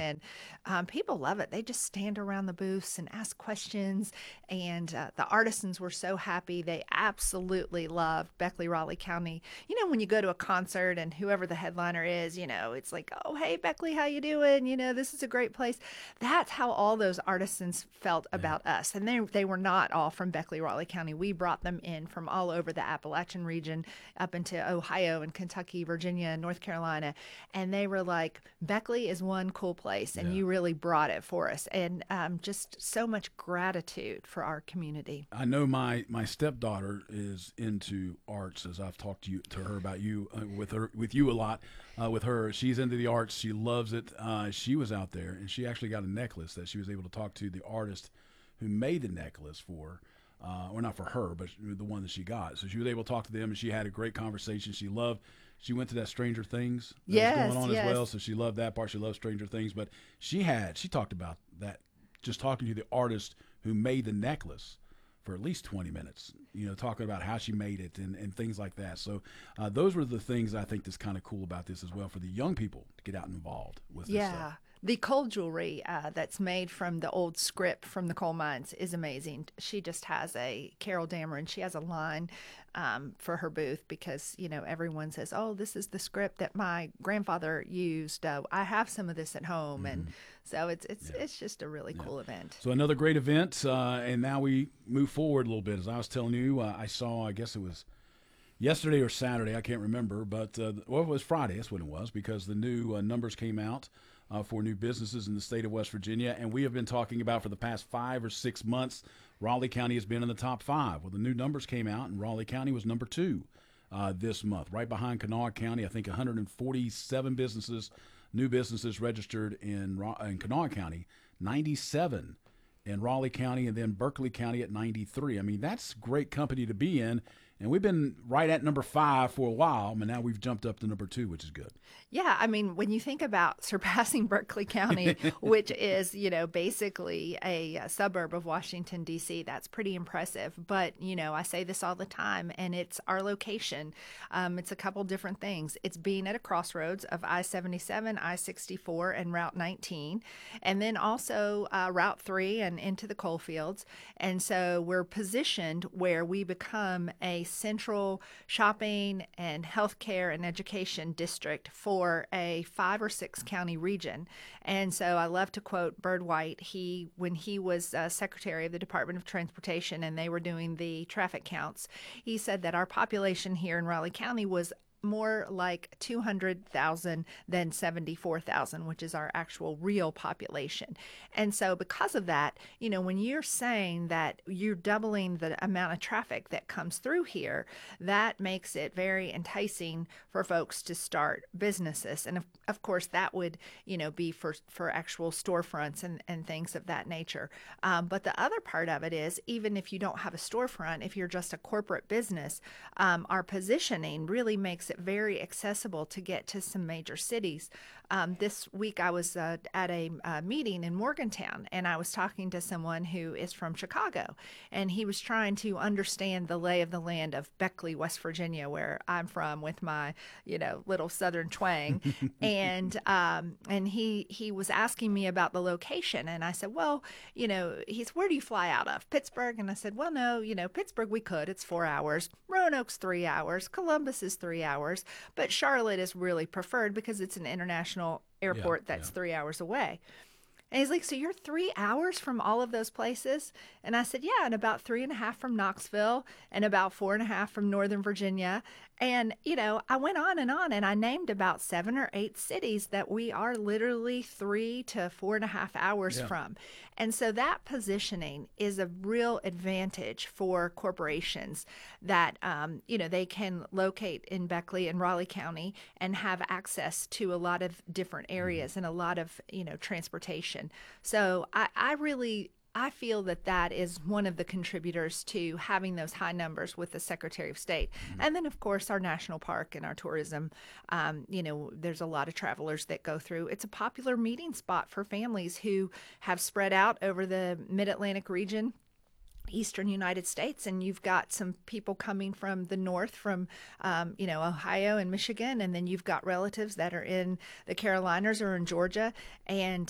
and people love it. They just stand around the booths and ask questions, and the artisans were so happy. They absolutely loved Beckley Raleigh County. When you go to a concert and whoever the headliner is, it's like, oh, hey, Beckley, how you doing? This is a great place. That's how all those artisans felt about us. And they were not all from Beckley Raleigh County. We brought them in from all over the Appalachian region up into Ohio and Kentucky, Virginia, and North Carolina. And they were like, Beckley is one cool place, and you really brought it for us. And just so much gratitude for our community. I know my stepdaughter is into arts, as I've talked to her about you, with you a lot. With her, she's into the arts. She loves it. She was out there, and she actually got a necklace that she was able to talk to the artist who made the necklace for, or not for her, but the one that she got. So she was able to talk to them, and she had a great conversation. She went to that Stranger Things that was going on as well, so she loved that part. She loved Stranger Things, but she talked about that, just talking to the artist who made the necklace for at least 20 minutes, talking about how she made it and things like that. So those were the things I think that's kind of cool about this as well, for the young people to get out and involved with this stuff. The coal jewelry that's made from the old script from the coal mines is amazing. She just has Carol Dameron, she has a line for her booth because, everyone says, oh, this is the script that my grandfather used. I have some of this at home. And so it's just a really cool event. So another great event. And now we move forward a little bit. As I was telling you, I saw, I guess it was yesterday or Saturday, I can't remember, but it was Friday. That's when it was, because the new numbers came out for new businesses in the state of West Virginia. And we have been talking about for the past 5 or 6 months, Raleigh County has been in the top 5. Well, the new numbers came out, and Raleigh County was number 2 this month, right behind Kanawha County. I think 147 new businesses registered in Kanawha County, 97 in Raleigh County, and then Berkeley County at 93. I mean, that's great company to be in. And we've been right at number 5 for a while, but now we've jumped up to number 2, which is good. Yeah, I mean, when you think about surpassing Berkeley County, which is, basically a suburb of Washington, D.C., that's pretty impressive. But, I say this all the time, and it's our location. It's a couple different things. It's being at a crossroads of I-77, I-64, and Route 19, and then also Route 3 and into the coal fields. And so we're positioned where we become a central shopping and healthcare and education district for a 5 or 6 county region. And so I love to quote Byrd White. When he was Secretary of the Department of Transportation and they were doing the traffic counts, he said that our population here in Raleigh County was more like 200,000 than 74,000, which is our actual real population. And so because of that, when you're saying that you're doubling the amount of traffic that comes through here, that makes it very enticing for folks to start businesses. And of course, that would, be for actual storefronts and things of that nature. But the other part of it is, even if you don't have a storefront, if you're just a corporate business, our positioning really makes it very accessible to get to some major cities. This week I was at a meeting in Morgantown, and I was talking to someone who is from Chicago, and he was trying to understand the lay of the land of Beckley, West Virginia, where I'm from with my, little southern twang. and he was asking me about the location, and I said, well, where do you fly out of? Pittsburgh? And I said, well, no, Pittsburgh we could. It's 4 hours. Roanoke's 3 hours. Columbus is 3 hours. But Charlotte is really preferred because it's an international airport that's 3 hours away. And he's like, so you're 3 hours from all of those places? And I said, yeah, and about 3.5 from Knoxville and about 4.5 from Northern Virginia. And, I went on, and I named about 7 or 8 cities that we are literally 3 to 4.5 hours from. And so that positioning is a real advantage for corporations that, they can locate in Beckley and Raleigh County and have access to a lot of different areas and a lot of, transportation. So I feel that is one of the contributors to having those high numbers with the Secretary of State. And then, of course, our national park and our tourism, there's a lot of travelers that go through. It's a popular meeting spot for families who have spread out over the Mid-Atlantic region, eastern United States, and you've got some people coming from the north, from Ohio and Michigan, and then you've got relatives that are in the Carolinas or in Georgia, and